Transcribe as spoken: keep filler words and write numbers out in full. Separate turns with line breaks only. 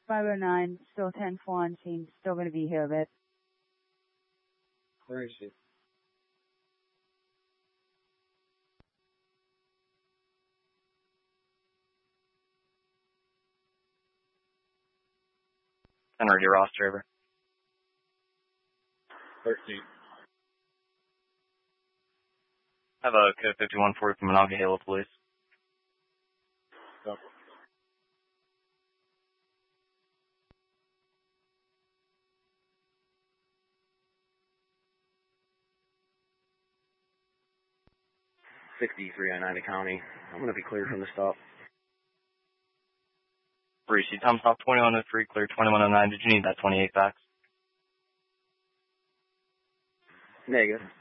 five oh nine, still ten four on scene, still going to be here a bit.
Where is she?
ten radio roster, over.
thirteen.
Have a code fifty-one forty from Monongahela Police.
Stop. sixty-three oh nine County. I'm going to be cleared from the stop.
Receipt time stop twenty-one oh three, clear twenty-one oh nine. Did you need that twenty-eight fax?
Negative.